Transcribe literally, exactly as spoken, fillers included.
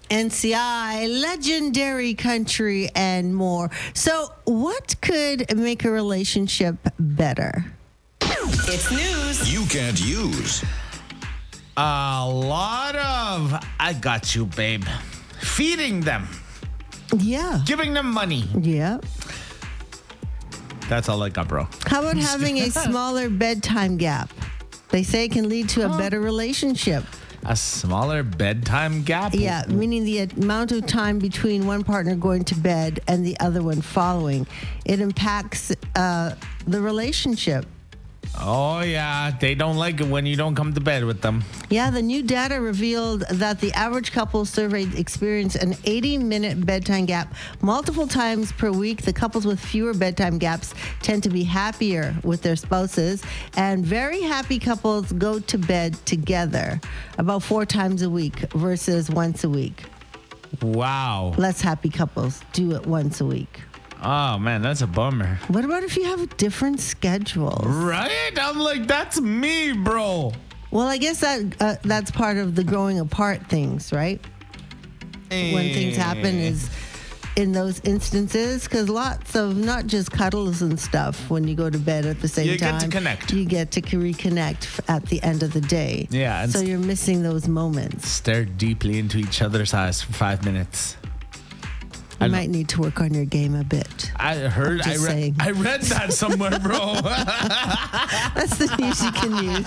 N C I, legendary country, and more. So, what could make a relationship better? It's news you can't use. A lot of, I got you, babe. Feeding them, Yeah. giving them money. Yeah. That's all I got, bro. How about having a smaller bedtime gap? They say it can lead to a better relationship. A smaller bedtime gap? Yeah, meaning the amount of time between one partner going to bed and the other one following. It impacts uh, the relationship. Oh, yeah. They don't like it when you don't come to bed with them. Yeah, the new data revealed that the average couple surveyed experienced an eighty-minute bedtime gap multiple times per week. The couples with fewer bedtime gaps tend to be happier with their spouses, and very happy couples go to bed together about four times a week versus once a week. Wow. Less happy couples do it once a week. Oh, man, that's a bummer. What about if you have different schedules? Right? I'm like, that's me, bro. Well, I guess that uh, that's part of the growing apart things, right? When things happen is in those instances, because lots of not just cuddles and stuff when you go to bed at the same You time. get to connect. You get to reconnect f- at the end of the day. Yeah, and So s- you're missing those moments. Stare deeply into each other's eyes for five minutes. You I might need to work on your game a bit. I heard, I just read, saying. I read that somewhere, bro. That's the news you can use.